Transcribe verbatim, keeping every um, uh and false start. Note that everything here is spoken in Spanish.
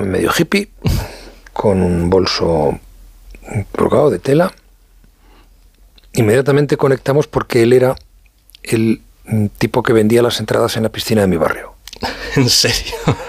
medio hippie, con un bolso colgado de tela. Inmediatamente conectamos porque él era el tipo que vendía las entradas en la piscina de mi barrio. ¿En serio?